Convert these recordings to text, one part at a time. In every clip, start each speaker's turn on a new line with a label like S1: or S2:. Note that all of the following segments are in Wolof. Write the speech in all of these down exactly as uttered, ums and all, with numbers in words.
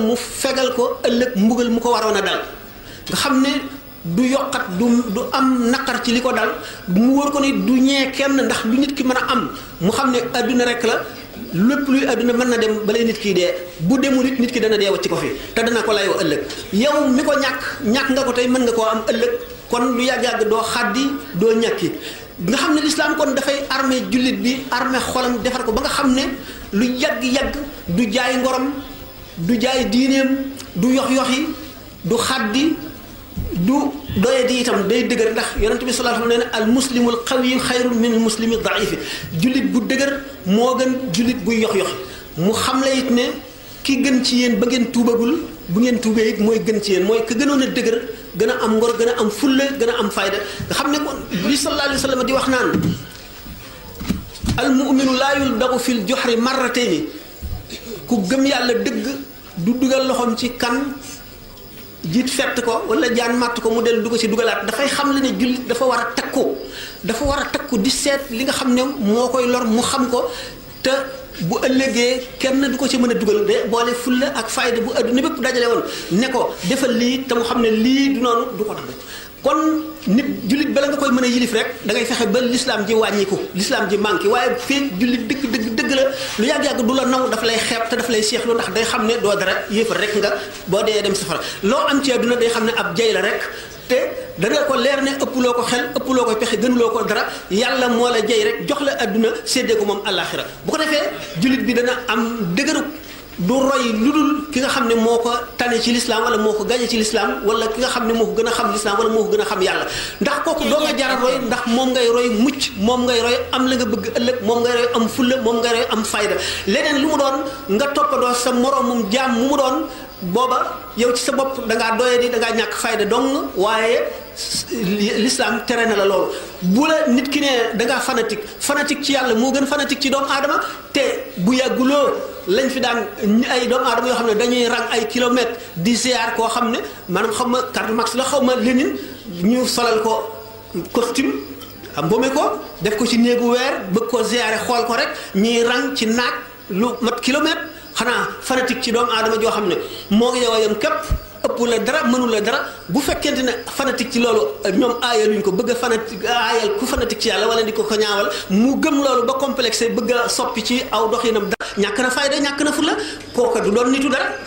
S1: mu fegal ko ëllëg mbugal mu ko waroon a dal nga xam ne du yokkat du du am naqar ci li ko dal mu wóor ko ni du ñee kenn ndax lu nit ki mën a am mu xam ne adduna rek la lépp luy adduna mën na dem balay nit ki dee bu demul it nit ki dana dee wacc ko fi te dana ko layoo ëllëg yow mi ko ñàkk ñàkk nga ko tey mën nga koo am ëllëg kon lu yàgg-yàgg doo xaddi doo ñàkki nga xam ne lislaam kon dafay armé jullit bi armé xolam defar ko ba nga xam ne lu yàgg-yàgg du jaay ngorom du jaay diineem du yox-yoxi du xaddi du doye di itam day dëgër ndax yonent bi sallallahu alayhi wa sallam nee na al muslimul qawi xayrun min al muslimi daifi jullit bu dëgër moo gën jullit buy yox-yoxi mu xam la it ne ki gën ci yéen ba ngeen tuubagul bu ngeen tuubee it mooy gën ci yéen mooy ka gënoon a dëgër gën a am ngor gën a am fulla gën a am fayda nga xam ne kon li sallallahu alayhi wa sallam di wax naan al muminu laa yuldagu fil joxri marratayni ku gëm yàlla dëgg du dugal loxoom ci kan jiit fett ko wala jaan màtt ko mu dellu du ko ci dugalaat dafay xam le ne jullit dafa war a takku dafa war a takku di seet li nga xam ne moo koy lor mu xam ko te bu ëllëgee kenn du ko ci mën a dugal de boole fulla ak fayda bu adduna bépp dajale woon ne ko defal lii te mu xam ne lii du noonu du ko tax kon nit jullit bala nga koy mën a yilif rek da ngay fexe ba l'islam ji wàññiku l'islam ji manqué waaye fii jullit dëgg dëgg dëgg la lu yàgg-yàgg du la naw daf lay xeeb te daf lay seexlu ndax day xam ne doo dara yéefar rek nga boo dee dem safara loo am ci adduna day xam ne ab jay la rek te danga ko leer ne ëppuloo ko xel ëppuloo ko pexe gënuloo ko dara yàlla moo la jay rek jox la adduna séddee ko moom àllaaxira bu ko defee jullit bi dana am dëgëru du roy lu dul ki nga xam ne moo ko tane ci lislaam wala moo ko gañe ci lislaam wala ki nga xam ne moo ko gën a xam lislaam wala moo ko gën a xam yàlla ndax kooku doo nga jara roy ndax moom ngay roy mucc moom ngay roy am la nga bëgg ëllëg moom ngay roy am fulla moom ngay roy am fayda leneen lu mu doon nga toppandoo sa moroomum jaam mu mu doon booba yow ci sa bopp dangaa doye di dangaa ñàkk fayda dong waaye l'islam tere na la loolu bu la nit ki ne dangaa fanatique fanatique ci yàlla moo gën fanatique ci doomu aadama te bu yàgguloo lañ fi daan ay doomu aadama yoo xam ne dañuy rang ay kilomètres di ziar koo xam ne maanaam xam ma Karl Marx la xaw ma Lénine ñu solal ko costume mbome ko def ko ci néegu weer bëgg ko ziare xool ko rek ñuy rang ci naaj lu mat kilomètre xanaa fanatique ci doomu aadama joo xam ne moo ngi yow a yem képp ëpp la dara mënul la dara bu fekkente ne fanatique ci loolu ñoom aayaluñ ko bëgg a fanatique aayal ku fanatique ci yàlla wala di ko ko ñaawal mu gëm loolu ba complexé bëgg a soppi ci aw doxinam dara ñàkk na fayda ñàkk na fulla kooka du doon nitu dara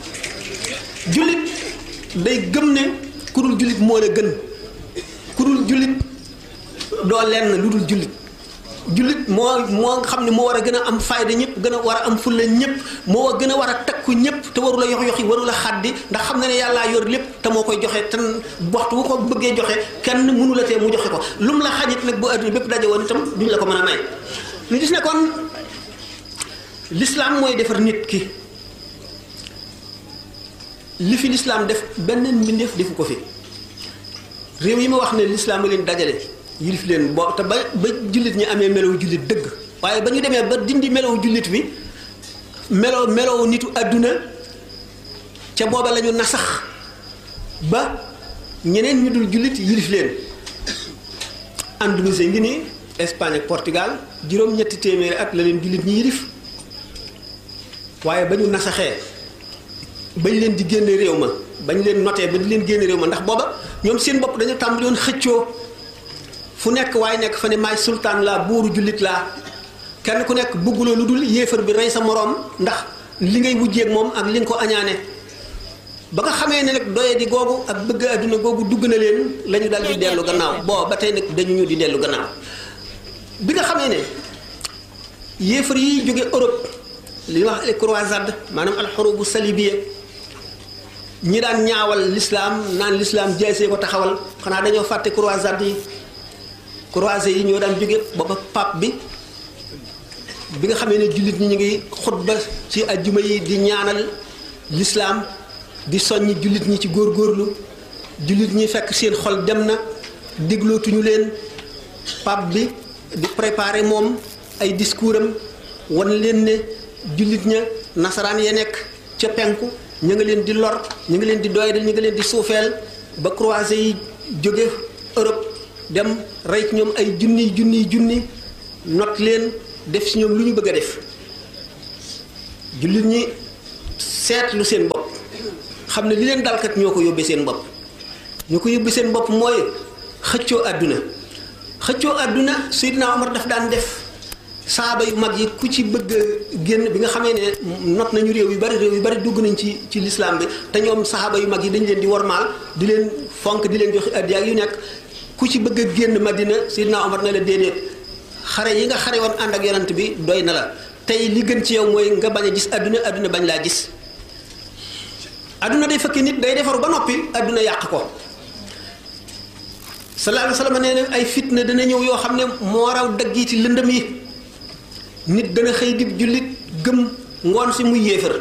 S1: jullit day gëm ne ku dul jullit moo la gën ku dul jullit doo lenn lu dul jullit jullit moo moo xam ne moo war a gën a am fayda ñëpp gën a war a am fulla ñëpp moo gën a war a takku ñëpp te warula yox yoxi warula xaddi ndax xam na ne yàllaa yor lépp te moo koy joxe te waxtu bu ko bëggee joxe kenn mënu la tee mu joxe ko lu mu la xañit nag bu adduna bépp daje woon itam duñ la ko mën a may ñu gis ne kon l'islam mooy defar nit ki li fi l'islam def benn mbindeef defu ko fi réew yi ma wax ne l'islam a leen dajale yilif leen boo te ba ba jullit ñi amee melow jullit dëgg waaye ba ñu demee ba dindi melow jullit bi melow melow nitu àdduna ca booba la ñu nasax ba ñeneen ñu dul jullit yilif leen Andalousie ngi nii Espagne ak Portugal juróom-ñetti téeméeri at la leen jullit ñi yilif waaye ba ñu nasaxee bañ leen di génne réew ma bañ leen notee ba di leen génne réew ma ndax booba ñoom seen bopp dañu tàmbali woon xëccoo fu nekk waaye nekk fa ne maay sultaan laa buuru jullit laa kenn ku nekk bëgguloo lu dul yéefar bi rey sa moroom ndax li ngay wujjeeg moom ak li nga ko añaane ba nga xamee ne nag doye di googu ak bëgg adduna googu dugg na leen la ñu dal di dellu gannaaw boo ba tey nag dañu ñu di dellu gannaaw bi nga xamee ne yéefar yi jóge Europe li ñuy wax les croisades maanaam alxurubu salibiya ñi daan ñaawal l'islam naan l'islam jaasee ko taxawal xanaa dañoo fàtte croisades yi croisés yi ñoo daan jóge booba pape bi bi nga xamee ne jullit ñi ñu ngi xutba ci ajjuma yi di ñaanal l'islam di soññi jullit ñi ci góorgóorlu jullit ñi fekk seen xol dem na déglootuñu leen pape bi di préparer moom ay discours am wan leen ne jullit ña nasaraan ya nekk ca penku ñu ngi leen di lor ñu ngi leen di doyadal ñu ngi leen di suufeel ba croisés yi jóge Europe dem rey ci ñoom ay junniy junniy junni not leen def ci ñoom lu ñu bëgg a def jullit ñi seetlu seen bopp xam ne li leen dalkat ñoo ko yóbbee seen bopp ñoo ko yóbbee seen bopp mooy xëccoo àdduna xëccoo àdduna Seydina Omar daf daan def saaba yu mag yi ku ci bëgg génn bi nga xamee ne not nañu réew yu bari réew yu bari dugg nañ ci ci lislaam bi te ñoom saaba yu mag yi dañ leen di wormaal di leen fonk di leen joxe addiya yu nekk ku ci bëgg a génn Madina Seydina Omar ne la déedéet xare yi nga xare woon ànd ak yonent bi doy na la tey li gën ci yow mooy nga bañ a gis àdduna àdduna bañ laa gis àdduna day fekk nit day defaru ba noppi àdduna yàq ko sallallahu alayhi wa sallam nee na ay fitna dana ñëw yoo xam ne moo raw dagg yi ci lëndëm yi nit dana xëy di jullit gëm ngoon si muy yéefar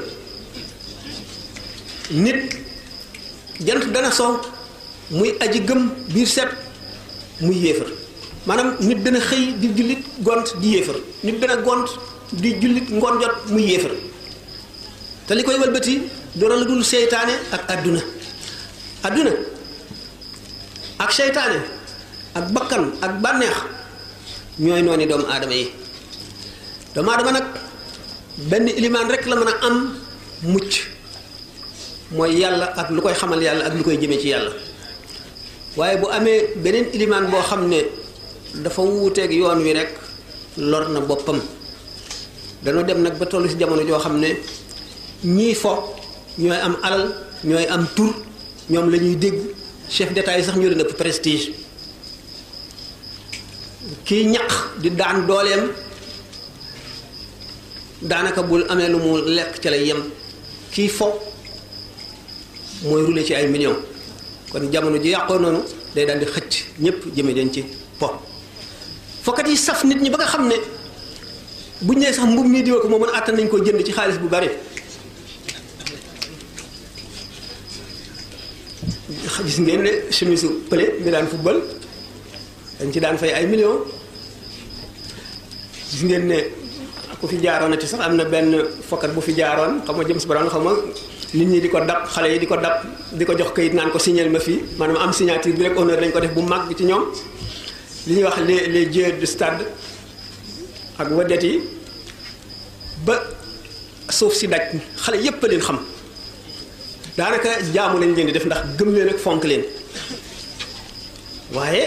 S1: nit jant dana sow muy aji gëm biir set muy yéefar maanaam nit dana xëy di jullit gont di yéefar nit dana gont di jullit ngoon jot muy yéefar te li koy wëlbati dara la dul seytaane ak àdduna àdduna ak seytaane ak bakkan ak bànneex ñooy noonu doomu aadama yi doomu aadama nag benn ilimaan rek la mën a am mucc mooy yàlla ak lu koy xamal yàlla ak lu koy jëmee ci yàlla waaye bu amee beneen ilimaan boo xam ne dafa wuuteeg yoon wi rek lor na boppam danoo dem nag ba tollu ci jamono joo xam ne ñii fo ñooy am alal ñooy am tur ñoom la ñuy dégg chef d'état yi sax ñoo leen ëpp prestige kii ñaq di daan dooleem daanaka bul amee lu mu lekk ca lay yem kii fo mooy rouler ci ay millions kon jamono ji yàqoo noonu day daal di xëcc ñépp jëme dañ ci po fokkat yi saf nit ñi ba nga xam ne buñ nee sax mbub mii diwa ko moo mën àttan nañ koo jënd ci xaalis bu bari gis ngeen ne chemise pële mi daan football dañ ci daan fay ay millions gis ngeen ne ku fi jaaroon ci sax am na benn fokkat bu fi jaaroon xam nga James Brown xam nga nit ñi di ko dab xale yi di ko dab di ko jox kayit naan ko signal ma fii maanaam am signature bi rek honneur lañ ko def bu mag ci ñoom li ñuy wax les les dieux du stade ak wadet yi ba suuf si daj xale yépp a leen xam daanaka jaamu lañ leen di def ndax gëm leen ak fonk leen waaye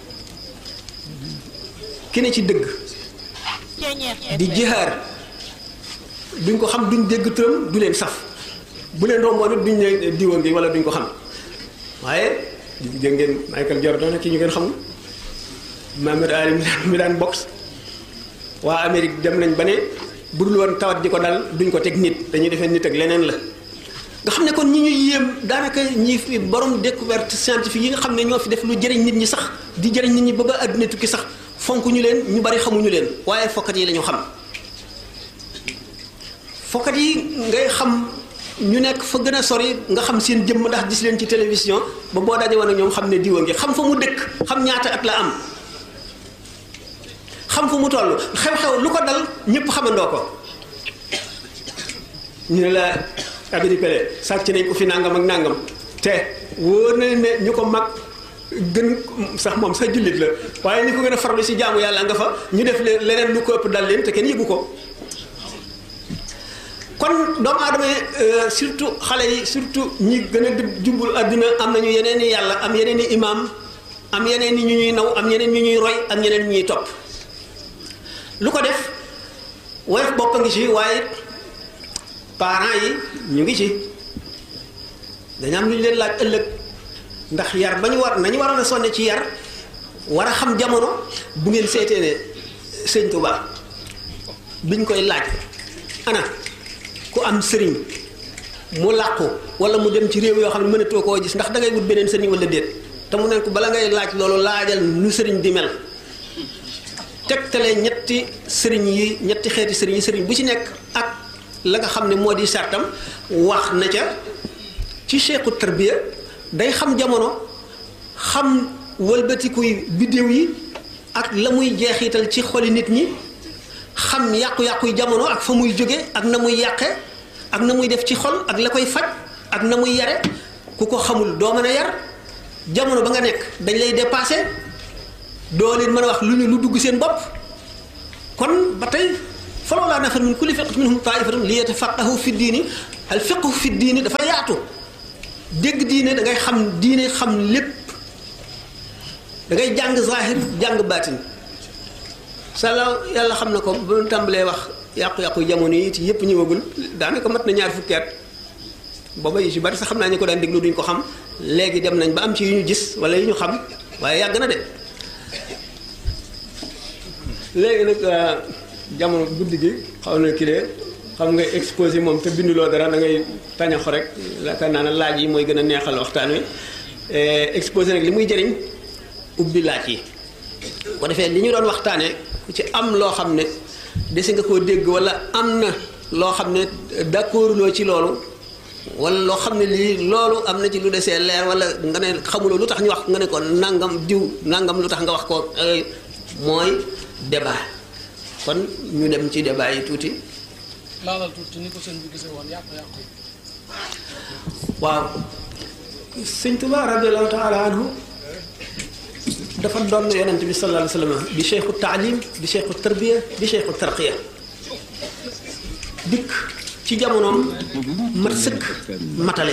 S1: ki ne ci dëgg di jihaar duñ ko xam duñ dégg turam du leen saf bu leen romboon it duñ ne diwa ngi wala duñ ko xam waaye dégg ngeen Michael Jordan ki ñu ngeen xamul Muhammad Ali mi daan boxe waa Amérique dem nañ ba ne bu dul woon tawat ji ko dal duñ ko teg nit dañuy defee nit ak leneen la nga xam ne kon ñi ñuy yéem daanaka ñi fi borom découverte scientifique yi nga xam ne ñoo fi def lu jëriñ nit ñi sax di jëriñ nit ñi ba ba àdduna tukki sax fonk ñu leen ñu bari xamuñu leen waaye fokkat yi lañu xam fokkat yi ngay xam ñu nekk fa gën a sori nga xam seen jëmm ndax gis leen ci télévision ba boo daje woon ak ñoom xam ne diwa ngi xam fa mu dëkk xam ñaata at la am xam fu mu toll xew-xew lu ko dal ñëpp xamandoo ko ñu ne la Abidi Pele sàcc nañ ko fi nangam ak nangam te wóor na ne ñu ko mag gën sax moom sax jullit la waaye ni ko gën a farlu ci jaamu yàlla nga fa ñu def leneen lu ko ëpp dal leen te kenn yëgu ko kon doomu aadama yi surtout xale yi surtout ñi gën a jumbul àdduna am nañu yeneen i yàlla am yeneen i imaam am yeneen i ñu ñuy naw am yeneen ñu ñuy roy am yeneen ñu ñuy topp lu ko def woyof bopp a ngi ci waaye parents yi ñu ngi ci dañu am lu ñu leen laaj ëllëg ndax yar ba ñu war nañu waroon a sonne ci yar war a xam jamono bu ngeen seetee ne sëñ Tuubaa biñ koy laaj ana ku am sëriñ mu làqu wala mu dem ci réew yoo xam ne mënatoo koo gis ndax dangay wut beneen sëriñ wala déet te mu ne ko bala ngay laaj loolu laajal nu sëriñ di mel tegtale ñetti sëriñ yi ñetti xeeti sëriñ yi sëriñ bu ci nekk ak la nga xam ne moo di sartam wax na ca ci cheikhu tarbiya day xam jamono xam wëlbatikuy biddéew yi ak la muy jeexital ci xoli nit ñi xam yàqu-yàquy jamono ak fa muy jóge ak na muy yàqe ak na muy def ci xol ak la koy faj ak na muy yare ku ko xamul doo mën a yar jamono ba nga nekk dañ lay dépassé doo leen mën a wax lu ñu lu dugg seen bopp kon ba tey falawlaa nafara min kulli firqatin minhum taa'ifatun liyatafaqqahu fi diini al fiqhu fi diine dafa yaatu dégg diine da ngay xam diine xam lépp da ngay jàng zahir jàng baatin sala yàlla xam na ko bu ñu tàmbalee wax yàqu-yàqu jamono yi it yëpp ñëwagul daanaka mat na ñaar fukki at booba yi si bari sax xam naa ñu ko daan déglu duñ ko xam léegi dem nañ ba am ci yu ñu gis wala yu ñu xam waaye yàgg na de léegi nag jamono guddi gi xaw na kii xam nga exposé moom te binduloo dara da ngay tañaxo rek yaakaar naa ne laaj yi mooy gën a neexal waxtaan wi exposé nag li muy jëriñ ubbi laaj yi ko defee li ñu doon waxtaanee ku ci am loo xam ne desi nga koo dégg wala am na loo xam ne d'accord loo ci loolu wala loo xam ne lii loolu am na ci lu desee leer wala nga ne xamuloo lu tax ñu wax nga ne ko nangam diw nangam lu tax nga wax ko mooy débat kon ñu dem ci débat yi tuuti.
S2: laalal tuuti ni ko sëñ bi gisee woon yàqu-yàqu.
S1: waaw sëñ Tuubaa radiyallahu taala anhu dafa doon yonent bi sallallahu alayhi wa sallam bi cheikhu taalim bi cheikhu tarbiya bi cheikhu tarqiya dikk ci jamonoom mat sëkk matale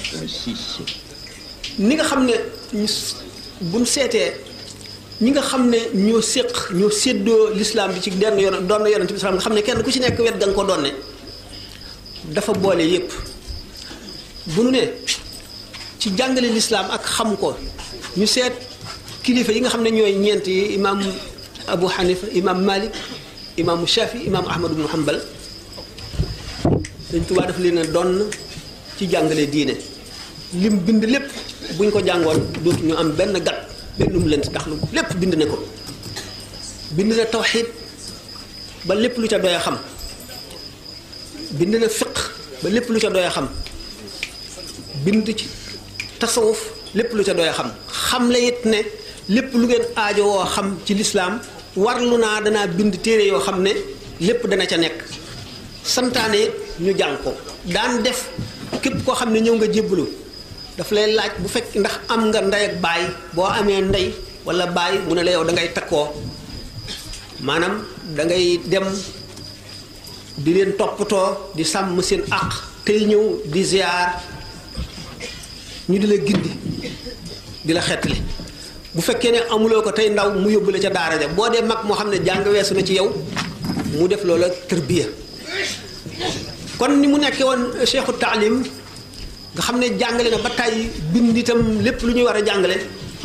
S1: ni nga xam ne buñ seetee ñi nga xam ne ñoo séq ñoo séddoo l'islam bi ci denn yon doon na yonent bi sallam nga xam ne kenn ku ci nekk wet ga nga ko doonne dafa boole yépp bu nu ne ci jàngale l'islam ak xam ko ñu seet kilifa yi nga xam ne ñooy ñeent yi imaam Abu Hanifa imaam Malik imaam Shafi imaam Ahmad ibn Hanbal Sëñ Tuubaa daf leen a doon ci jàngale diine lim bind lépp buñ ko jàngoon dootu ñu am benn gat bennum lënt ndax lu lépp bind na ko bind na tawxiid ba lépp lu ca doy a xam bind na fiq ba lépp lu ca doy a xam bind ci tasawuf lépp lu ca doy a xam xam la it ne lépp lu ngeen aajo woo xam ci lislaam warlu naa danaa bind téere yoo xam ne lépp dana ca nekk santaane it ñu jàng ko daan def képp koo xam ne ñëw nga jébbalu daf lay laaj bu fekk ndax am nga ndey ak baay boo amee ndey wala baay mu ne la yow da ngay takkoo maanaam da ngay dem di leen toppatoo di sàmm seen àq tey ñëw di ziar ñu di la gindi di la xettali bu fekkee ne amuloo ko tey ndaw mu yóbbu la ca daara ja boo dee mag moo xam ne jàng weesu na ci yow mu def loola tërbiya kon ni mu nekkee woon cheikhu taalim nga xam ne jàngale na ba tàyyi bind itam lépp lu ñuy war a jàngale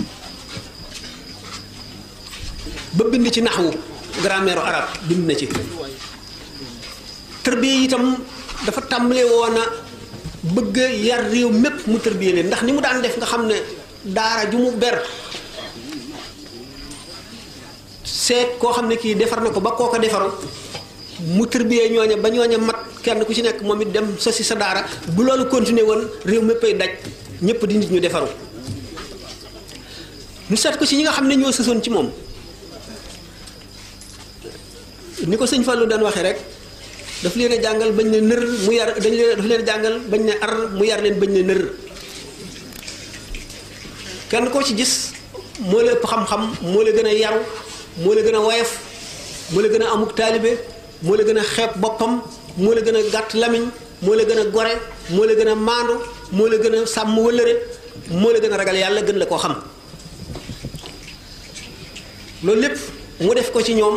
S1: ba bind ci naxwu grammaire arabe bind na ci tërbiya itam dafa tàmbalee woon a bëgg yar réew mépp mu tërbiya leen ndax ni mu daan def nga xam ne daara ju mu ber seet koo xam ne kii defar na ko ba koo ko defaru mu tërbiyee ñooña ba ñooña mat kenn ku ci nekk moom it dem sosi sa daara bu loolu continuer woon réew méppay daj ñëpp di nit ñu defaru ñu seet ko ci ñi nga xam ne ñoo sësoon ci moom ni ko sëñ Fallou daan waxee rek daf leen a jàngal bañ ne nër mu yar dañ leen daf leen a jàngal bañ ne ar mu yar leen bañ ne nër kenn koo ci gis moo la ëpp xam-xam moo la gën a yaru moo la gën a woyof moo la gën a amuk taalibe moo la gën a xeeb boppam moo la gën a gàtt lamiñ moo la gën a gore moo la gën a maandu moo la gën a sàmm wëllëre moo la gën a ragal yàlla gën la koo xam loolu lépp mu def ko ci ñoom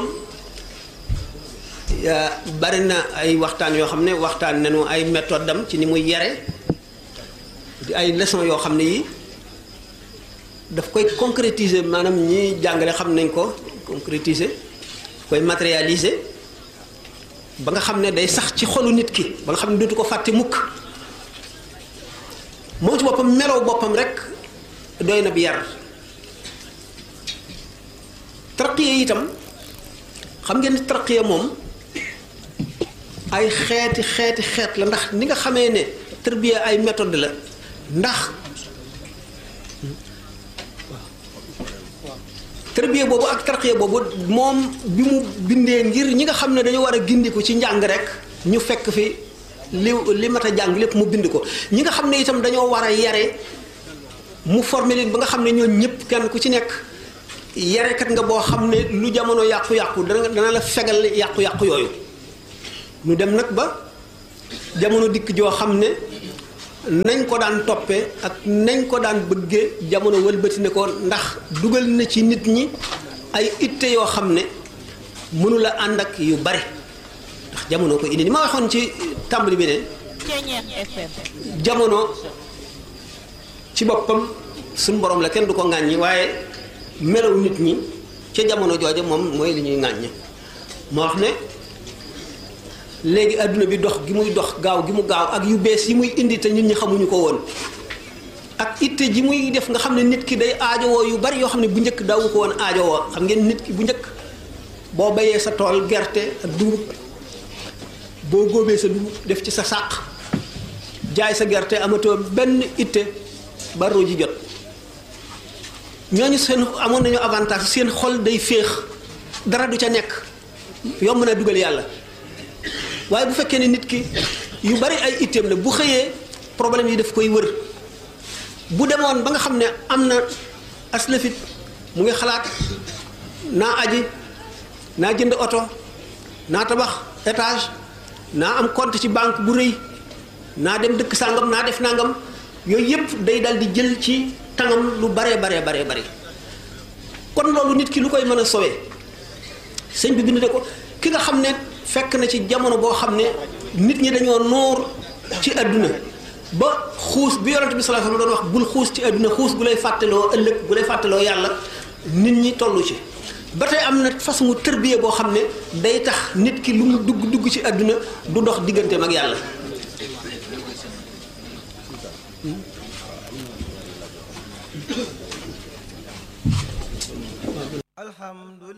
S1: bari na ay waxtaan yoo xam ne waxtaan nañu ay méthode am ci ni muy yare di ay leçon yoo xam ne yi daf koy concrétiser maanaam ñi jàngale xam nañ ko concrétiser koy matérialiser ba nga xam ne day sax ci xolu nit ki ba nga xam ne dootu ko fàtte mukk moom ci boppam meloo boppam rek doy na bi yar tarqiya itam xam ngeen ni tarqiya moom ay xeeti xeeti xeet la ndax ni nga xamee ne tarbiya ay méthode la ndax tarbiya boobu ak tarqiya boobu moom bi mu bindee ngir ñi nga xam ne dañu war a gindiku ci njàng rek ñu fekk fi li li mat a jàng lépp mu bind ko ñi nga xam ne itam dañoo war a yare mu formé leen ba nga xam ne ñoo ñëpp kenn ku ci nekk yarekat nga boo xam ne lu jamono yàqu-yàqu dana dana la fegal yàqu-yàqu yooyu ñu dem nag ba jamono dikk joo xam ne nañ ko daan toppee ak nañ ko daan bëggee jamono wëlbati ne ko ndax dugal na ci nit ñi ay itte yoo xam ne mënula ànd ak yu bari ndax jamono ko indi ni ma waxoon ci tàmbali bi ne jamono ci boppam suñ borom la kenn du ko ŋàññi waaye melaw nit ñi ca jamono jooja moom mooy li ñuy ŋàññi moo wax ne léegi adduna bi dox gi muy dox gaaw gi mu gaaw ak yu bees yi muy indi te nit ñi xamuñu ko woon ak itte ji muy def nga xam ne nit ki day aajowoo yu bari yoo xam ne bu njëkk daawu ko woon aajowoo xam ngeen nit ki bu njëkk boo bayee sa tool gerte ak dugub boo góobee sa dugub def ci sa sàq jaay sa gerte amatoo benn itte ba ru ji jot ñooñu seen amoon nañu avantage seen xol day féex dara du ca nekk yomb na dugal yàlla waaye bu fekkee ne nit ki yu bari ay itteem la bu xëyee problème yi daf koy wër bu demoon ba nga xam ne am na aslafit mu ngi xalaat naa aji naa jënd oto naa tabax étage naa am compte ci banque bu rëy naa dem dëkk sàngam naa def nangam yooyu yëpp day dal di jël ci tangam lu baree baree baree bari kon loolu nit ki lu koy mën a sowee sëñ bi bind ne ko ki nga xam ne fekk na ci jamono boo xam ne nit ñi dañoo noor ci àdduna ba xuus bi yonent bi sallallahu alayhi wasallam doon wax bul xuus ci àdduna xuus gu lay fàttaloo ëllëg gu lay fàttaloo yàlla nit ñi tollu ci ba tey am na façon tërbiye boo xam ne day tax nit ki lu mu dugg dugg ci àdduna du dox digganteem ak yàlla alhamdulillah